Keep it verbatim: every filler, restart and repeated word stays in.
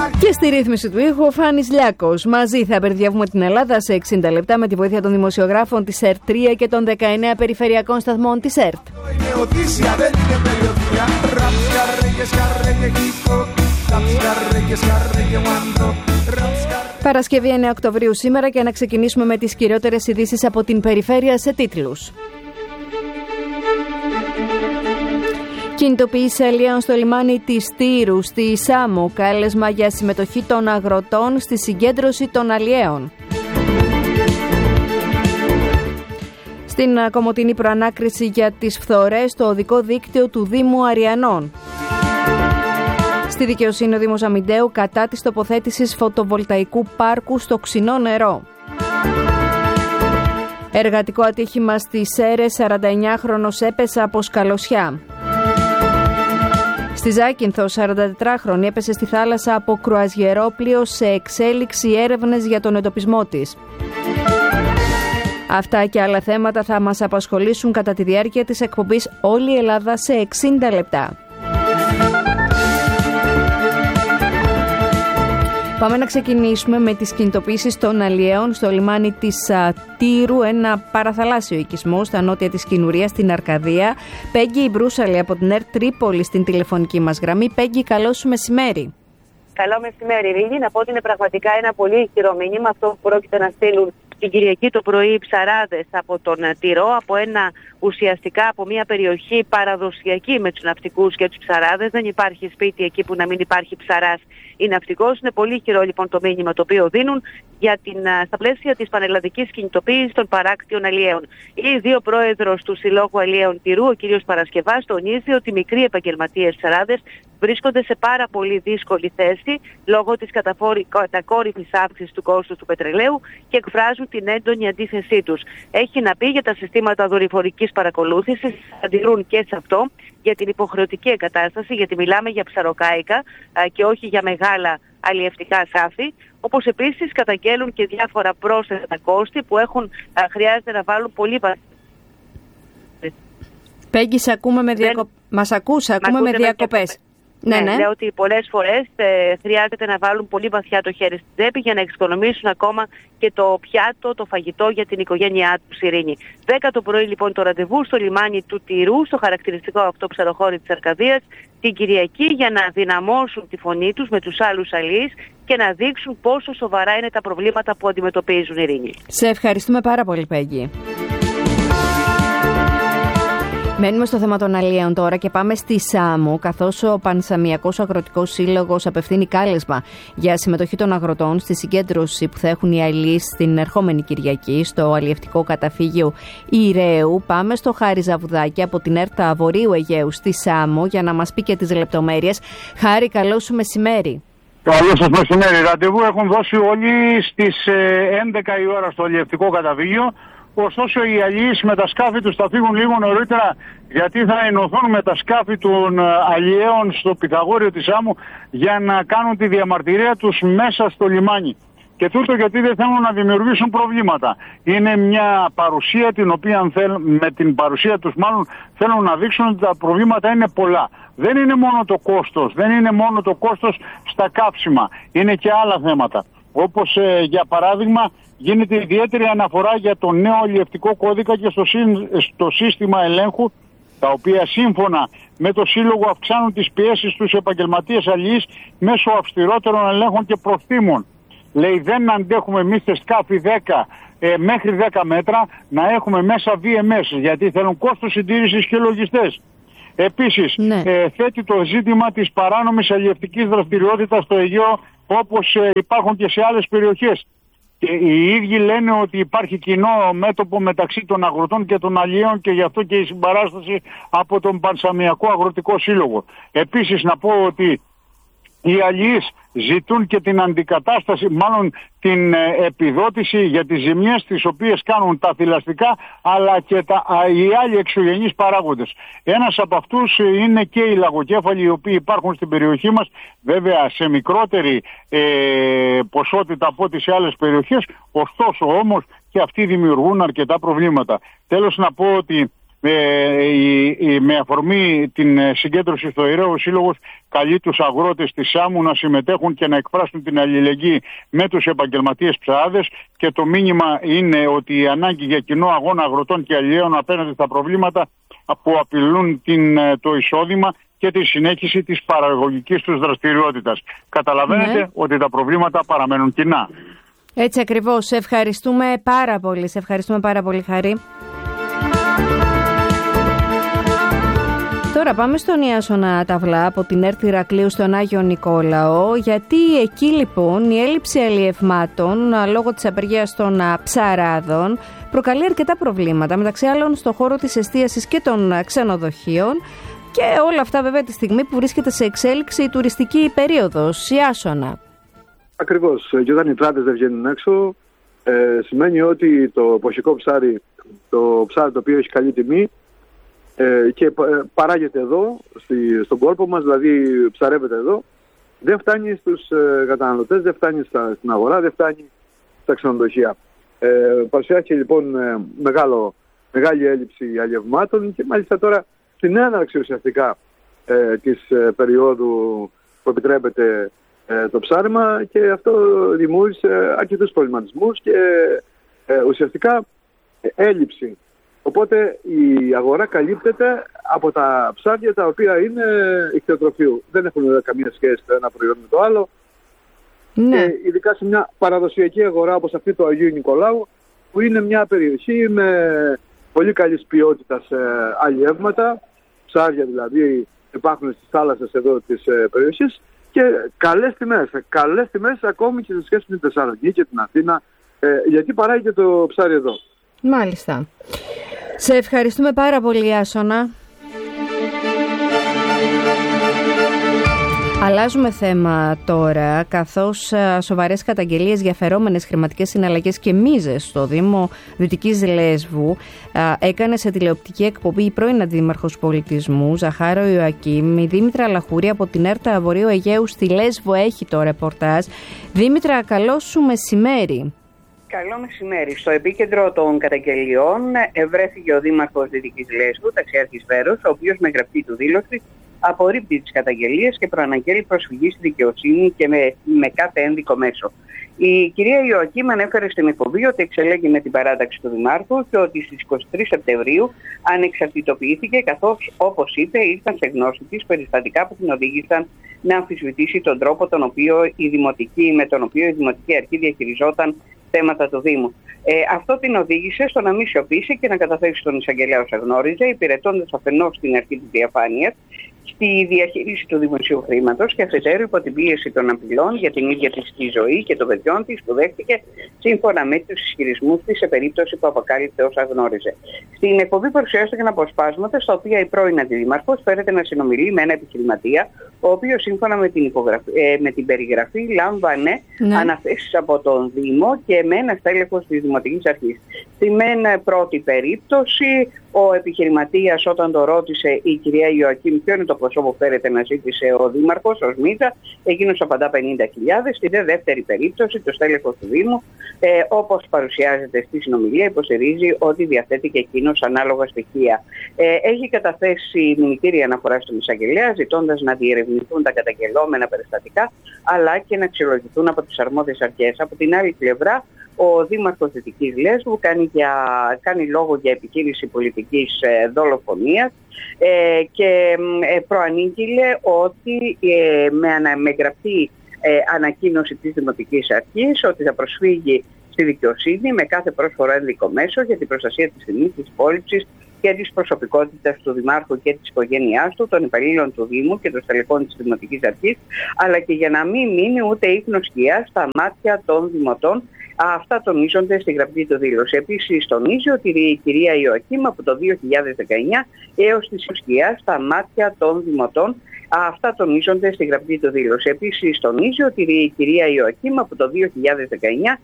Και στη ρύθμιση του ήχου ο Φάνης Λιάκος. Μαζί θα απερδιαβούμε την Ελλάδα σε εξήντα λεπτά με τη βοήθεια των δημοσιογράφων της ΕΡΤ τρία και των δεκαεννέα περιφερειακών σταθμών της ΕΡΤ. Παρασκευή εννέα Οκτωβρίου σήμερα και να ξεκινήσουμε με τις κυριότερες ειδήσεις από την περιφέρεια σε τίτλους. Κινητοποίηση αλλιέων στο λιμάνι της Τύρου στη Σάμο, κάλεσμα για συμμετοχή των αγροτών στη συγκέντρωση των αλλιέων. Στην Κομοτηνή προανάκριση για τις φθορές στο οδικό δίκτυο του Δήμου Αριανών. Στη δικαιοσύνη ο Δήμος Αμιντέου κατά της τοποθέτησης φωτοβολταϊκού πάρκου στο Ξινό νερό. Εργατικό ατύχημα στις Σέρρες, σαρανταεννιάχρονος έπεσε από σκαλωσιά. Στη Ζάκυνθο, σαραντατετράχρονη έπεσε στη θάλασσα από κρουαζιερόπλοιο, σε εξέλιξη έρευνες για τον εντοπισμό της. Αυτά και άλλα θέματα θα μας απασχολήσουν κατά τη διάρκεια της εκπομπής Όλη η Ελλάδα σε εξήντα λεπτά. Πάμε να ξεκινήσουμε με τις κινητοποίησεις των αλλιέων στο λιμάνι της α, Τύρου, ένα παραθαλάσσιο οικισμό στα νότια της Κινουρίας, στην Αρκαδία. Πέγγι Μπρούσαλη από την ΕΡΤ Τρίπολη στην τηλεφωνική μας γραμμή. Πέγγι, καλό σου μεσημέρι. Καλό μεσημέρι, Ρίγη. Να πω ότι είναι πραγματικά ένα πολύ ισχυρό μήνυμα αυτό που πρόκειται να στείλουν την Κυριακή το πρωί οι ψαράδες από τον Τυρό, από ένα ουσιαστικά από μια περιοχή παραδοσιακή με τους ναυτικούς και τους ψαράδες. Δεν υπάρχει σπίτι εκεί που να μην υπάρχει ψαράς ή ναυτικός. Είναι πολύ ισχυρό λοιπόν το μήνυμα το οποίο δίνουν για την, στα πλαίσια της πανελλαδικής κινητοποίησης των παράκτιων αλλιέων. Η δύο πρόεδρος του Συλλόγου Αλλιέων Τυρού, ο κ. Παρασκευάς, τονίζει ότι μικροί επαγγελματίες ψαράδες βρίσκονται σε πάρα πολύ δύσκολη θέση λόγω της κατακόρυφης αύξησης του κόστους του πετρελαίου και εκφράζουν την έντονη αντίθεσή τους. Έχει να πει για τα συστήματα δορυφορικής παρακολούθησης, αντιδρούν και σε αυτό, για την υποχρεωτική εγκατάσταση, γιατί μιλάμε για ψαροκάικα α, και όχι για μεγάλα αλλιευτικά σκάφη, όπως επίσης καταγγέλουν και διάφορα πρόσθετα κόστη που έχουν, α, χρειάζεται να βάλουν πολύ βασικά. Πέγγι, σε ακούμε με διακο... Δεν... Μας ακούς, ακούμε με διακοπές. Ναι, ναι. Λέω ότι πολλές φορές ε, χρειάζεται να βάλουν πολύ βαθιά το χέρι στην τσέπη για να εξοικονομήσουν ακόμα και το πιάτο, το φαγητό για την οικογένειά του Ειρήνη. δέκα το πρωί λοιπόν το ραντεβού στο λιμάνι του Τυρού, στο χαρακτηριστικό αυτό ψαροχώρι της Αρκαδίας, την Κυριακή, για να δυναμώσουν τη φωνή τους με τους άλλους αλλιείς και να δείξουν πόσο σοβαρά είναι τα προβλήματα που αντιμετωπίζουν οι Ειρήνη. Σε ευχαριστούμε πάρα πολύ, Πέγγι. Μένουμε στο θέμα των αλλιέων τώρα και πάμε στη Σάμο, καθώς ο Πανσαμιακός Αγροτικός Σύλλογος απευθύνει κάλεσμα για συμμετοχή των αγροτών στη συγκέντρωση που θα έχουν οι αλλιείς στην ερχόμενη Κυριακή στο αλλιευτικό καταφύγιο Ηρέου. Πάμε στο Χάρη Ζαβουδάκη από την ΕΡΤ Βορείου Αιγαίου στη Σάμο για να μας πει και τις λεπτομέρειες. Χάρη, καλό σου μεσημέρι. Καλό σας μεσημέρι. Ραντεβού έχουν δώσει όλοι στις έντεκα η ώρα στο αλλιευτικό καταφύγιο. Ωστόσο οι αλλιείς με τα σκάφη τους θα φύγουν λίγο νωρίτερα, γιατί θα ενωθούν με τα σκάφη των αλλιέων στο Πυθαγόριο της Σάμου για να κάνουν τη διαμαρτυρία τους μέσα στο λιμάνι. Και τούτο γιατί δεν θέλουν να δημιουργήσουν προβλήματα. Είναι μια παρουσία την οποία με την παρουσία τους μάλλον θέλουν να δείξουν ότι τα προβλήματα είναι πολλά. Δεν είναι μόνο το κόστος, δεν είναι μόνο το κόστος στα κάψιμα, είναι και άλλα θέματα. Όπως ε, για παράδειγμα γίνεται ιδιαίτερη αναφορά για το νέο αλλιευτικό κώδικα και στο, συν, στο σύστημα ελέγχου, τα οποία σύμφωνα με το Σύλλογο αυξάνουν τις πιέσεις στους επαγγελματίες αλλιείς μέσω αυστηρότερων ελέγχων και προστίμων. Λέει, δεν αντέχουμε εμείς σε σκάφη δέκα ε, μέχρι δέκα μέτρα να έχουμε μέσα βι εμ ες, γιατί θέλουν κόστος συντήρησης και λογιστές. Επίσης, ναι. ε, θέτει το ζήτημα της παράνομης αλλιευτικής δραστηριότητας στο Αιγαίο, όπως ε, υπάρχουν και σε άλλες περιοχές. Και οι ίδιοι λένε ότι υπάρχει κοινό μέτωπο μεταξύ των αγροτών και των αλλιέων και γι' αυτό και η συμπαράσταση από τον Πανσαμιακό Αγροτικό Σύλλογο. Επίσης να πω ότι οι αλλιείς ζητούν και την αντικατάσταση, μάλλον την επιδότηση για τις ζημιές τις οποίες κάνουν τα θηλαστικά αλλά και τα, οι άλλοι εξωγενείς παράγοντες. Ένας από αυτούς είναι και οι λαγοκέφαλοι οι οποίοι υπάρχουν στην περιοχή μας, βέβαια σε μικρότερη ε, ποσότητα από ό,τι σε άλλες περιοχές, ωστόσο όμως και αυτοί δημιουργούν αρκετά προβλήματα. Τέλος να πω ότι Ε, η, η, με αφορμή την συγκέντρωση στο Ηραίο, ο Σύλλογος καλεί τους αγρότες της Σάμου να συμμετέχουν και να εκφράσουν την αλληλεγγύη με τους επαγγελματίες ψαράδες, και το μήνυμα είναι ότι η ανάγκη για κοινό αγώνα αγροτών και αλλιέων απέναντι στα προβλήματα που απειλούν την, το εισόδημα και τη συνέχιση της παραγωγικής τους δραστηριότητας. Καταλαβαίνετε ναι. ότι τα προβλήματα παραμένουν κοινά. Έτσι ακριβώς. Σε ευχαριστούμε πάρα πολύ. Σε ευχαριστούμε πάρα πολύ, Χαρή. Τώρα πάμε στον Ιάσονα Ταυλά από την ΕΡΤ Ηρακλείου στον Άγιο Νικόλαο, γιατί εκεί λοιπόν η έλλειψη αλλιευμάτων λόγω της απεργίας των ψαράδων προκαλεί αρκετά προβλήματα, μεταξύ άλλων στον χώρο της εστίασης και των ξενοδοχείων, και όλα αυτά βέβαια τη στιγμή που βρίσκεται σε εξέλιξη η τουριστική περίοδος. Ιάσονα. Ακριβώς. Και όταν οι τράτες δεν βγαίνουν έξω, ε, σημαίνει ότι το ποσικό ψάρι, το ψάρι το οποίο έχει καλή τιμή, και παράγεται εδώ, στη, στον κόρπο μας, δηλαδή ψαρεύεται εδώ, δεν φτάνει στους καταναλωτές, δεν φτάνει στα, στην αγορά, δεν φτάνει στα ξενοδοχεία. Ε, παρουσιάστηκε λοιπόν μεγάλο, μεγάλη έλλειψη αλλιευμάτων, και μάλιστα τώρα στην έναρξη ουσιαστικά ε, της ε, περίοδου που επιτρέπεται ε, το ψάρεμα, και αυτό δημιούργησε αρκετούς προβληματισμούς και ε, ουσιαστικά ε, έλλειψη. Οπότε η αγορά καλύπτεται από τα ψάρια τα οποία είναι ικτιοτροφίου. Δεν έχουν καμία σχέση το ένα προϊόν με το άλλο. Ναι. Και ειδικά σε μια παραδοσιακή αγορά όπως αυτή του Αγίου Νικολάου, που είναι μια περιοχή με πολύ καλής ποιότητας ε, αλλιεύματα, ψάρια δηλαδή υπάρχουν στις θάλασσες εδώ της ε, περιοχής, και καλές τιμές, καλές τιμές ακόμη και σε σχέση με την Θεσσαλονίκη και την Αθήνα, ε, γιατί παράγεται το ψάρι εδώ. Μάλιστα. Σε ευχαριστούμε πάρα πολύ, Ιάσονα. Αλλάζουμε θέμα τώρα, καθώς σοβαρές καταγγελίες για φερόμενες χρηματικές συναλλαγές και μίζες στο Δήμο Δυτικής Λέσβου έκανε σε τηλεοπτική εκπομπή η πρώην Αντιδήμαρχος Πολιτισμού Ζαχάρο Ιωακήμ. Η Δήμητρα Λαχούρη από την ΕΡΤ Βορείου Αιγαίου στη Λέσβο έχει το ρεπορτάζ. Δήμητρα, καλό σου μεσημέρι. Καλό μεσημέρι. Στο επίκεντρο των καταγγελιών βρέθηκε ο Δήμαρχος Δυτικής Λέσβου, Ταξιάρχης Βέρος, ο οποίος με γραπτή του δήλωση απορρίπτει τις καταγγελίες και προαναγγέλει προσφυγή στη δικαιοσύνη και με, με κάθε ένδικο μέσο. Η κυρία Ιωακήμ ανέφερε στην εκπομπή ότι εξελέγει με την παράταξη του Δημάρχου και ότι στις εικοστή τρίτη Σεπτεμβρίου ανεξαρτητοποιήθηκε, καθώς, όπως είπε, ήρθαν σε γνώση της περιστατικά που την οδήγησαν να αμφισβητήσει τον τρόπο τον οποίο η Δημοτική, με τον οποίο η Δημοτική Αρχή διαχειριζόταν θέματα του Δήμου. Ε, αυτό την οδήγησε στο να μην σιωπήσει και να καταθέσει τον εισαγγελέα όσα γνώριζε, υπηρετώντας αφενός την αρχή της διαφάνειας στη διαχείριση του δημοσίου χρήματος και αφετέρου υπό την πίεση των απειλών για την ίδια της τη ζωή και των παιδιών της που δέχτηκε σύμφωνα με τους ισχυρισμούς της σε περίπτωση που αποκάλυψε όσα γνώριζε. Στην εκπομπή παρουσιάστηκαν αποσπάσματα στα οποία η πρώην Αντιδήμαρχος φέρεται να συνομιλεί με ένα επιχειρηματία, ο οποίος σύμφωνα με την, υπογραφή, ε, με την περιγραφή λάμβανε ναι. αναθέσεις από τον Δήμο και με ένα στέλεχος της Δημοτικής Αρχής. Στη μεν πρώτη περίπτωση, ο επιχειρηματίας όταν το ρώτησε η κυρία Ιωακήμ ποιο είναι το ποσό που φέρεται να ζήτησε ο Δήμαρχος ως μίζα, εκείνος απαντά πενήντα χιλιάδες. Στη δε δεύτερη περίπτωση, το στέλεχος του Δήμου, ε, όπως παρουσιάζεται στη συνομιλία, υποστηρίζει ότι διαθέτει και εκείνος ανάλογα στοιχεία. Ε, έχει καταθέσει μηνυτήρια αναφορά στον εισαγγελέα, ζητώντας να διερευνηθούν τα καταγγελόμενα περιστατικά, αλλά και να αξιολογηθούν από τις αρμόδιες αρχές. Από την άλλη πλευρά, ο Δήμαρχος Δυτικής Λέσβου κάνει, για, κάνει λόγο για επιχείρηση πολιτικής ε, δολοφονίας ε, και ε, προανήγγειλε ότι ε, με, ανα, με γραπτή ε, ανακοίνωση της Δημοτικής Αρχής ότι θα προσφύγει στη δικαιοσύνη με κάθε πρόσφορο ένδικο μέσο για την προστασία της τιμής, της υπόλοιψης και της προσωπικότητας του Δημάρχου και της οικογένειάς του, των υπαλλήλων του Δήμου και των στελεχών της Δημοτικής Αρχής, αλλά και για να μην μείνει ούτε ίχνος σκιάς στα μάτια των δημοτών. Αυτά τονίζονται στη γραπτή του δήλωση. Επίσης, τονίζει ότι η κυρία Ιωακήμ από το δύο χιλιάδες δεκαεννιά έως τη σκιά στα μάτια των δημοτών. Αυτά τονίζονται στη γραπτή του δήλωση. Επίσης, τονίζει ότι η κυρία Ιωακήμ από το δύο χιλιάδες δεκαεννιά